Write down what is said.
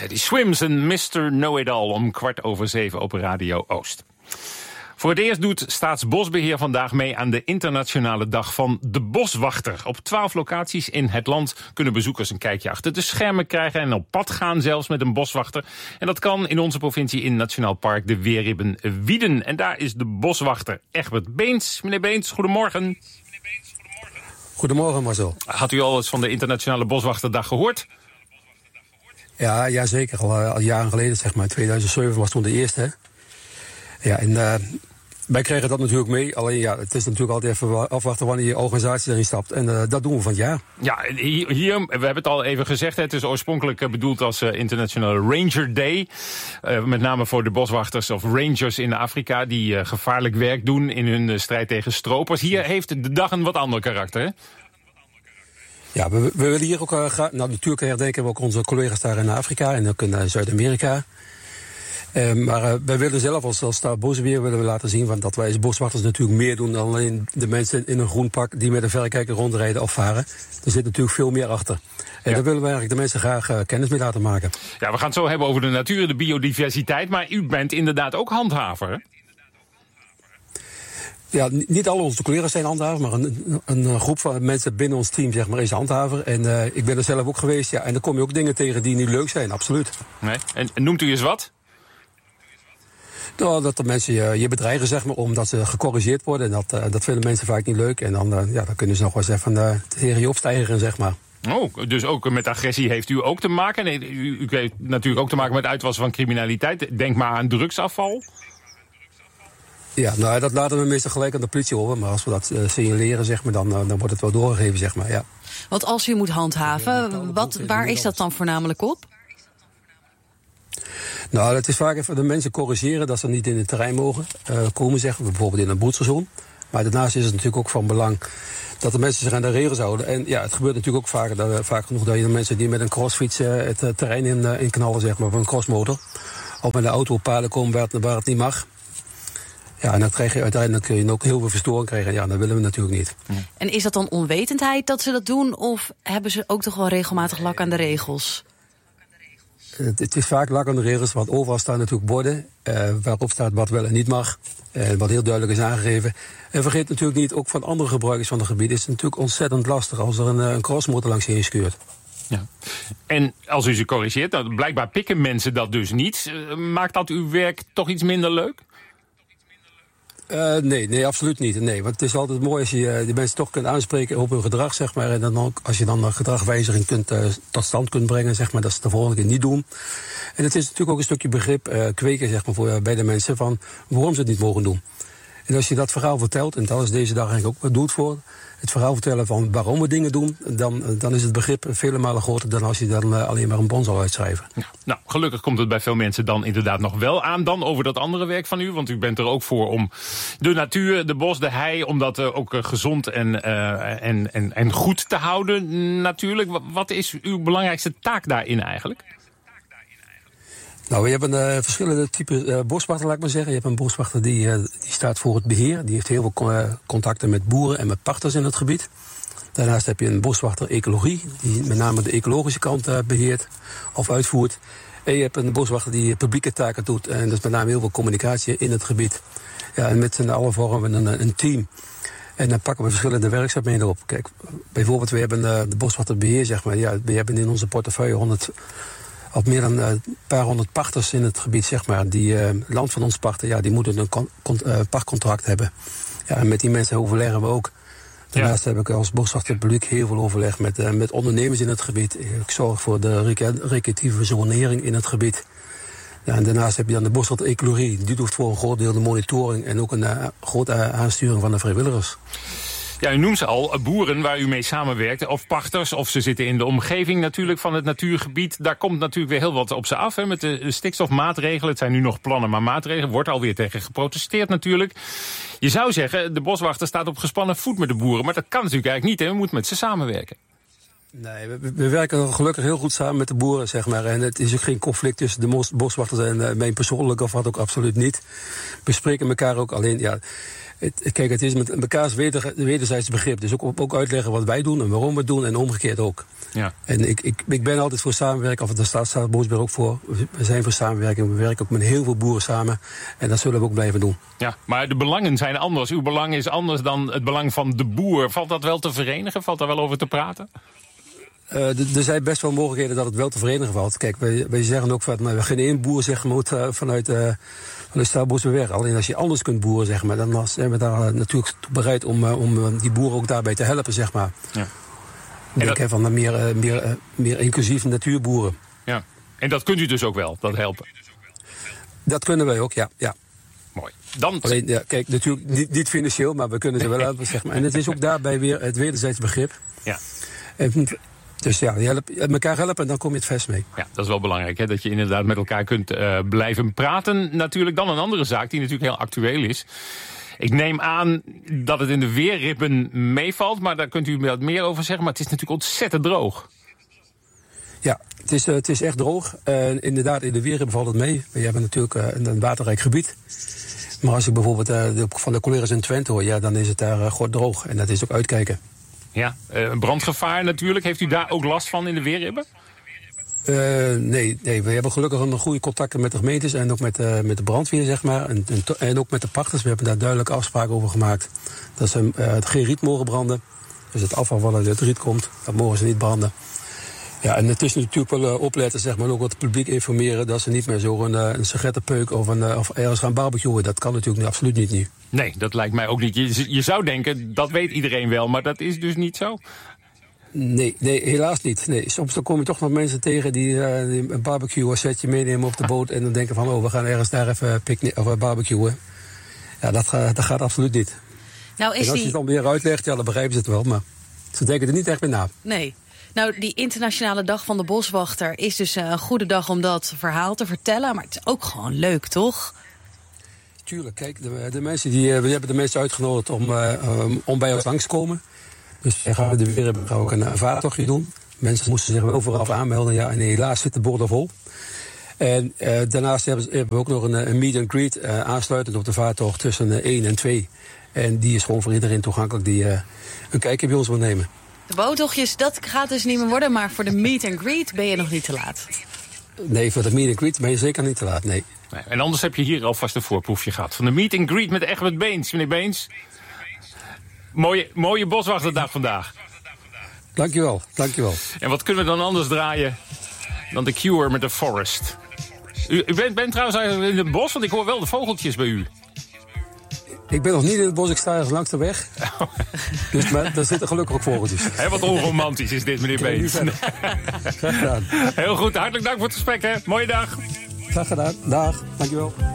Teddy Swims en Mr. Know-It-All om 6:15 op Radio Oost. Voor het eerst doet Staatsbosbeheer vandaag mee aan de internationale dag van de boswachter. Op 12 locaties in het land kunnen bezoekers een kijkje achter de schermen krijgen en op pad gaan zelfs met een boswachter. En dat kan in onze provincie in Nationaal Park de Weerribben-Wieden. En daar is de boswachter Egbert Beens. Meneer Beens, goedemorgen. Goedemorgen Marcel. Had u al eens van de internationale boswachterdag gehoord? Ja, zeker. Al jaren geleden, zeg maar. 2007 was toen de eerste. Hè? Ja, en wij kregen dat natuurlijk mee. Alleen ja, het is natuurlijk altijd even afwachten wanneer je organisatie erin stapt. En dat doen we van het jaar. Ja, hier, we hebben het al even gezegd. Het is oorspronkelijk bedoeld als International Ranger Day. Met name voor de boswachters of rangers in Afrika die gevaarlijk werk doen in hun strijd tegen stropers. Hier heeft de dag een wat ander karakter, hè? Ja, we willen hier ook graag. Nou, natuurlijk herdenken we ook onze collega's daar in Afrika en ook in Zuid-Amerika. Maar wij willen zelf als Staatsbosbeheer willen we laten zien dat wij als boswachters natuurlijk meer doen dan alleen de mensen in een groen pak die met een verrekijker rondrijden of varen. Er zit natuurlijk veel meer achter. En daar willen we eigenlijk de mensen graag kennis mee laten maken. Ja, we gaan het zo hebben over de natuur en de biodiversiteit, maar u bent inderdaad ook handhaver, hè? Ja, niet al onze collega's zijn handhaver, maar een groep van mensen binnen ons team zeg maar, is handhaver. En ik ben er zelf ook geweest, ja, en dan kom je ook dingen tegen die niet leuk zijn, absoluut. Nee. En noemt u eens wat? Nou, dat de mensen je bedreigen, zeg maar, omdat ze gecorrigeerd worden. En dat vinden mensen vaak niet leuk. En dan kunnen ze nog wel eens even tegen je opstijgen, zeg maar. Oh, dus ook met agressie heeft u ook te maken. Nee, u heeft natuurlijk ook te maken met uitwassen van criminaliteit. Denk maar aan drugsafval. Ja, nou, dat laten we meestal gelijk aan de politie over. Maar als we dat signaleren, zeg maar, dan wordt het wel doorgegeven, zeg maar, ja. Want als u moet handhaven, waar is dat dan voornamelijk op? Nou, het is vaak even de mensen corrigeren dat ze niet in het terrein mogen komen, zeggen we bijvoorbeeld in een broedseizoen. Maar daarnaast is het natuurlijk ook van belang dat de mensen zich aan de regels houden. En ja, het gebeurt natuurlijk ook vaak genoeg dat je de mensen die met een crossfiets het terrein in knallen, zeg maar, of een crossmotor. Of met een auto op paden komen waar het niet mag. Ja, en dan krijg je uiteindelijk ook heel veel verstoring krijgen. Ja, dat willen we natuurlijk niet. En is dat dan onwetendheid dat ze dat doen? Of hebben ze ook toch wel regelmatig lak aan de regels? Het is vaak lak aan de regels, want overal staan natuurlijk borden waarop staat wat wel en niet mag. Wat heel duidelijk is aangegeven. En vergeet natuurlijk niet, ook van andere gebruikers van het gebied is het natuurlijk ontzettend lastig als er een crossmotor langs je heen scheurt. Ja. En als u ze corrigeert, nou, blijkbaar pikken mensen dat dus niet. Maakt dat uw werk toch iets minder leuk? Nee, absoluut niet. Nee, want het is altijd mooi als je die mensen toch kunt aanspreken op hun gedrag, zeg maar. En dan ook als je dan gedragwijziging tot stand kunt brengen, zeg maar, dat ze het de volgende keer niet doen. En het is natuurlijk ook een stukje begrip kweken, zeg maar, bij de mensen van waarom ze het niet mogen doen. En als je dat verhaal vertelt, en dat is deze dag eigenlijk ook wat doet voor, het verhaal vertellen van waarom we dingen doen, dan is het begrip vele malen groter dan als je dan alleen maar een bon zal uitschrijven. Ja, nou, gelukkig komt het bij veel mensen dan inderdaad nog wel aan dan over dat andere werk van u. Want u bent er ook voor om de natuur, de bos, de hei, om dat ook gezond en goed te houden natuurlijk. Wat is uw belangrijkste taak daarin eigenlijk? Nou, we hebben verschillende typen boswachter, laat ik maar zeggen. Je hebt een boswachter die staat voor het beheer. Die heeft heel veel contacten met boeren en met pachters in het gebied. Daarnaast heb je een boswachter ecologie, die met name de ecologische kant beheert of uitvoert. En je hebt een boswachter die publieke taken doet. En dat is met name heel veel communicatie in het gebied. Ja, en met z'n allen vormen we een team. En dan pakken we verschillende werkzaamheden op. Kijk, bijvoorbeeld, we hebben de boswachterbeheer, zeg maar. Ja, we hebben in onze portefeuille op meer dan een paar honderd pachters in het gebied, zeg maar. Die land van ons pachten, ja, die moeten een pachtcontract hebben. Ja, en met die mensen overleggen we ook. Daarnaast heb ik als boswachter publiek heel veel overleg met ondernemers in het gebied. Ik zorg voor de recreatieve zonering in het gebied. Ja, en daarnaast heb je dan de boswachter ecologie. Die doet voor een groot deel de monitoring en ook een grote aansturing van de vrijwilligers. Ja, u noemt ze al, boeren waar u mee samenwerkt, of pachters, of ze zitten in de omgeving natuurlijk van het natuurgebied. Daar komt natuurlijk weer heel wat op ze af, hè, met de stikstofmaatregelen. Het zijn nu nog plannen, maar maatregelen. Wordt alweer tegen geprotesteerd natuurlijk. Je zou zeggen, de boswachter staat op gespannen voet met de boeren, maar dat kan natuurlijk eigenlijk niet, hè. We moeten met ze samenwerken. Nee, we werken gelukkig heel goed samen met de boeren, zeg maar. En het is ook geen conflict tussen de boswachters en mijn persoonlijk, of wat ook absoluut niet. We spreken elkaar ook alleen, ja. Kijk, het is met elkaars wederzijds begrip. Dus ook uitleggen wat wij doen en waarom we het doen en omgekeerd ook. Ja. En ik ben altijd voor samenwerken, of daar staat Bosbeheer ook voor. We zijn voor samenwerking, we werken ook met heel veel boeren samen. En dat zullen we ook blijven doen. Ja, maar de belangen zijn anders. Uw belang is anders dan het belang van de boer. Valt dat wel te verenigen? Valt daar wel over te praten? Er zijn best wel mogelijkheden dat het wel te verenigen valt. Kijk, wij zeggen ook van, we geen één boer zeg maar, vanuit Staalbosbeheer. Alleen als je anders kunt boeren, zeg maar, dan zijn we daar natuurlijk bereid om die boeren ook daarbij te helpen, zeg maar. Ja. Denk van meer inclusief natuurboeren. Ja. En dat kunt u dus ook wel, dat helpen? Dat kunnen wij ook, ja. Mooi. Alleen, ja, kijk, natuurlijk niet financieel, maar we kunnen ze wel helpen, zeg maar. En het is ook daarbij weer het wederzijds begrip. Ja. Dus ja, elkaar helpen en dan kom je het vers mee. Ja, dat is wel belangrijk, hè, dat je inderdaad met elkaar kunt blijven praten. Natuurlijk dan een andere zaak die natuurlijk heel actueel is. Ik neem aan dat het in de weerribben meevalt, maar daar kunt u wat meer over zeggen. Maar het is natuurlijk ontzettend droog. Ja, het is echt droog. Inderdaad, in de weerribben valt het mee. We hebben natuurlijk een waterrijk gebied. Maar als ik bijvoorbeeld van de collega's in Twente hoor, ja, dan is het daar god droog. En dat is ook uitkijken. Ja, brandgevaar natuurlijk. Heeft u daar ook last van in de weerribben? Nee, we hebben gelukkig een goede contacten met de gemeentes en ook met de brandweer, zeg maar. En ook met de pachters. We hebben daar duidelijke afspraken over gemaakt. Dat ze geen riet mogen branden. Dus het afval wat uit het riet komt, dat mogen ze niet branden. Ja, en het is natuurlijk wel opletten, zeg maar, ook wat het publiek informeren dat ze niet meer zo een sigarettenpeuk of ergens gaan barbecuen. Dat kan natuurlijk absoluut niet nu. Nee, dat lijkt mij ook niet. Je zou denken, dat weet iedereen wel, maar dat is dus niet zo. Nee, helaas niet. Nee, soms dan kom je toch nog mensen tegen die een barbecue-setje meenemen op de boot en dan denken van, we gaan ergens daar even barbecuen. Ja, dat gaat absoluut niet. Nou, en als je het dan weer uitlegt, ja, dan begrijpen ze het wel, maar ze denken er niet echt meer na. Nee. Nou, die internationale dag van de boswachter is dus een goede dag om dat verhaal te vertellen. Maar het is ook gewoon leuk, toch? Tuurlijk, kijk, de mensen we hebben de mensen uitgenodigd om bij ons langs te komen. Dus gaan we weer ook een vaartochtje doen. Mensen moesten zich wel vooraf aanmelden. Ja, en helaas zit de borden vol. En daarnaast hebben we ook nog een meet and greet aansluitend op de vaartocht tussen 1 en 2. En die is gewoon voor iedereen toegankelijk die een kijkje bij ons wil nemen. De boottochtjes, dat gaat dus niet meer worden, maar voor de meet and greet ben je nog niet te laat. Nee, voor de meet and greet ben je zeker niet te laat, nee. En anders heb je hier alvast een voorproefje gehad van de meet and greet met Egbert Beens. Meneer Beens, mooie boswachterdag vandaag. Dankjewel. En wat kunnen we dan anders draaien dan The Cure met The Forest? U bent trouwens eigenlijk in het bos, want ik hoor wel de vogeltjes bij u. Ik ben nog niet in het bos, ik sta ergens langs de weg. Dus daar zitten gelukkig ook vogeltjes. Wat onromantisch is dit, meneer Beens. Graag gedaan. Heel goed, hartelijk dank voor het gesprek. Hè. Mooie dag. Graag gedaan. Dag, dankjewel.